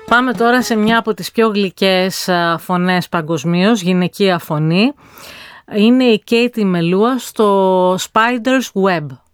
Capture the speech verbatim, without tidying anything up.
Πάμε τώρα σε μια από τις πιο γλυκές φωνές παγκοσμίως, γυναικεία φωνή. Είναι η Katie Melua στο Spider's Web.